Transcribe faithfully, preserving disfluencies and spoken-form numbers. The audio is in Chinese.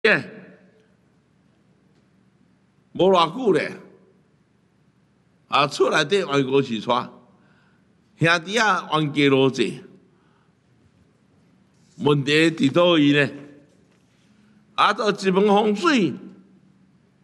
耶，无偌久咧，啊，厝内底冤高是带，兄弟啊冤家路济，问题伫倒位呢？啊，到一门风水，